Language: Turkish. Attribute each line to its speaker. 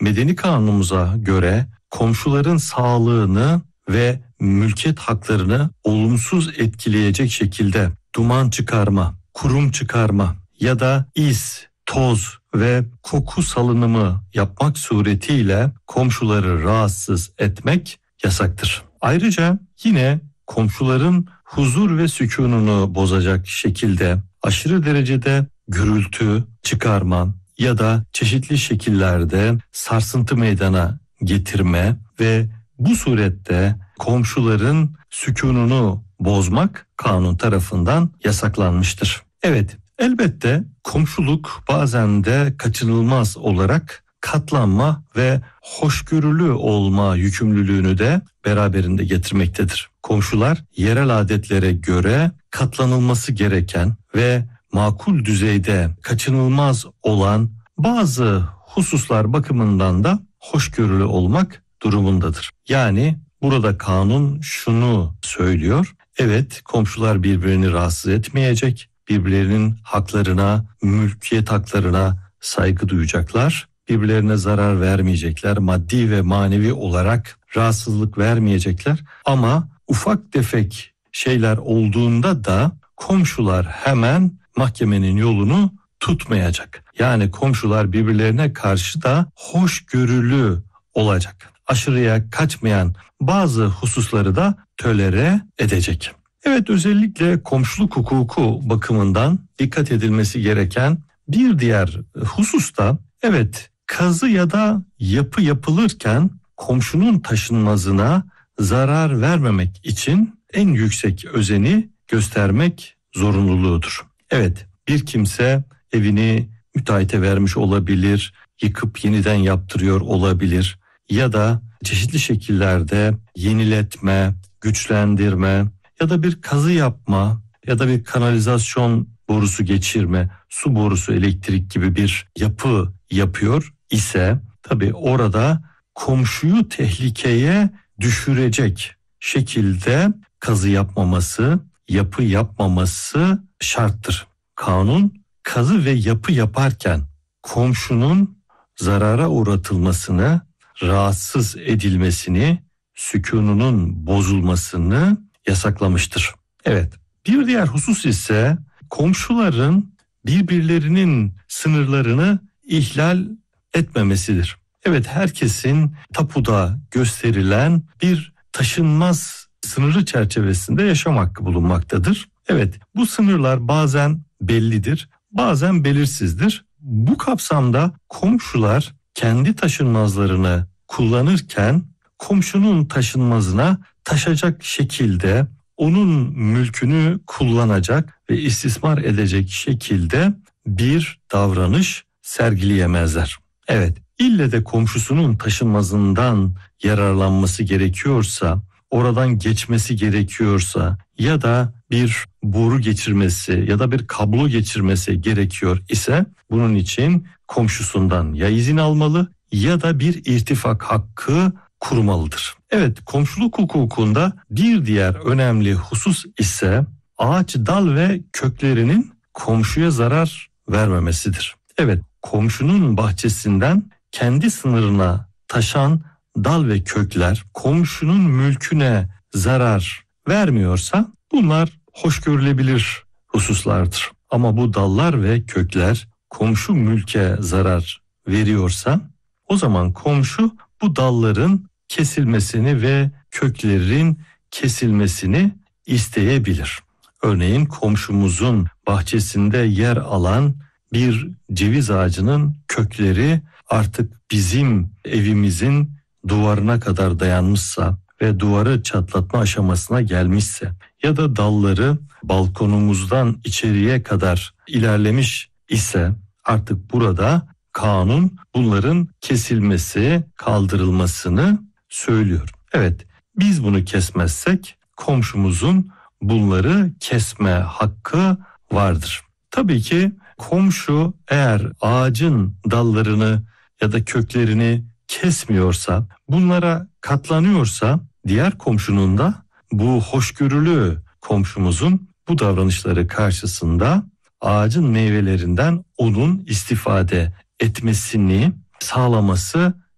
Speaker 1: medeni kanunumuza göre komşuların sağlığını ve mülkiyet haklarını olumsuz etkileyecek şekilde duman çıkarma, kurum çıkarma ya da iz, toz ve koku salınımı yapmak suretiyle komşuları rahatsız etmek yasaktır. Ayrıca yine komşuların huzur ve sükununu bozacak şekilde aşırı derecede gürültü çıkarma ya da çeşitli şekillerde sarsıntı meydana getirme ve bu surette komşuların sükununu bozmak kanun tarafından yasaklanmıştır. Evet, elbette komşuluk bazen de kaçınılmaz olarak katlanma ve hoşgörülü olma yükümlülüğünü de beraberinde getirmektedir. Komşular yerel adetlere göre katlanılması gereken ve makul düzeyde kaçınılmaz olan bazı hususlar bakımından da hoşgörülü olmak durumundadır. Yani burada kanun şunu söylüyor. Evet, komşular birbirini rahatsız etmeyecek, birbirlerinin haklarına, mülkiyet haklarına saygı duyacaklar, birbirlerine zarar vermeyecekler, maddi ve manevi olarak rahatsızlık vermeyecekler. Ama ufak tefek şeyler olduğunda da komşular hemen mahkemenin yolunu tutmayacak. Yani komşular birbirlerine karşı da hoşgörülü olacak. Aşırıya kaçmayan bazı hususları da tolere edecek. Evet, özellikle komşuluk hukuku bakımından dikkat edilmesi gereken bir diğer husus da evet, kazı ya da yapı yapılırken komşunun taşınmazına zarar vermemek için en yüksek özeni göstermek zorunluluğudur. Evet, bir kimse evini müteahhite vermiş olabilir, yıkıp yeniden yaptırıyor olabilir ya da çeşitli şekillerde yeniletme, güçlendirme ya da bir kazı yapma ya da bir kanalizasyon borusu geçirme, su borusu, elektrik gibi bir yapı yapıyor ise tabii orada komşuyu tehlikeye düşürecek şekilde kazı yapmaması, yapı yapmaması şarttır. Kanun kazı ve yapı yaparken komşunun zarara uğratılmasını, rahatsız edilmesini, sükununun bozulmasını yasaklamıştır. Evet, bir diğer husus ise komşuların birbirlerinin sınırlarını ihlal etmemesidir. Evet, herkesin tapuda gösterilen bir taşınmaz sınırı çerçevesinde yaşam hakkı bulunmaktadır. Evet, bu sınırlar bazen bellidir, bazen belirsizdir. Bu kapsamda komşular kendi taşınmazlarını kullanırken komşunun taşınmazına taşacak şekilde onun mülkünü kullanacak ve istismar edecek şekilde bir davranış sergileyemezler. Evet, ille de komşusunun taşınmazından yararlanması gerekiyorsa, oradan geçmesi gerekiyorsa ya da bir boru geçirmesi ya da bir kablo geçirmesi gerekiyor ise bunun için komşusundan ya izin almalı ya da bir irtifak hakkı kurmalıdır. Evet, komşuluk hukukunda bir diğer önemli husus ise ağaç, dal ve köklerinin komşuya zarar vermemesidir. Evet, komşunun bahçesinden kendi sınırına taşan dal ve kökler komşunun mülküne zarar vermiyorsa bunlar hoş görülebilir hususlardır. Ama bu dallar ve kökler komşu mülke zarar veriyorsa o zaman komşu bu dalların kesilmesini ve köklerin kesilmesini isteyebilir. Örneğin komşumuzun bahçesinde yer alan bir ceviz ağacının kökleri artık bizim evimizin duvarına kadar dayanmışsa ve duvarı çatlatma aşamasına gelmişse ya da dalları balkonumuzdan içeriye kadar ilerlemiş ise artık burada kanun bunların kesilmesi, kaldırılmasını söylüyor. Evet, biz bunu kesmezsek komşumuzun bunları kesme hakkı vardır. Tabii ki komşu eğer ağacın dallarını ya da köklerini kesmiyorsa, bunlara katlanıyorsa diğer komşunun da bu hoşgörülü komşumuzun bu davranışları karşısında ağacın meyvelerinden onun istifade etmesini sağlaması